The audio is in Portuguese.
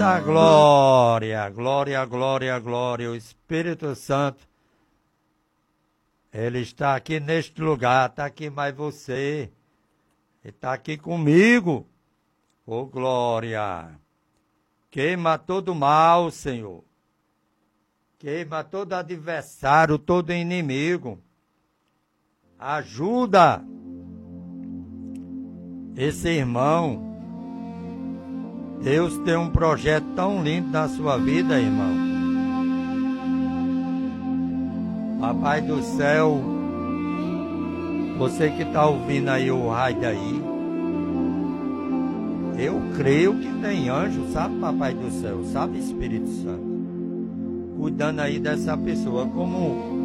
A glória, glória, glória, glória. O Espírito Santo, ele está aqui neste lugar, está aqui mais você. Ele está aqui comigo. Oh, glória. Queima todo mal, Senhor. Queima todo adversário, todo inimigo. Ajuda esse irmão. Deus tem um projeto tão lindo na sua vida, irmão. Papai do céu, você que está ouvindo aí o rádio aí, eu creio que tem anjo, sabe, Papai do céu, sabe, Espírito Santo, cuidando aí dessa pessoa, como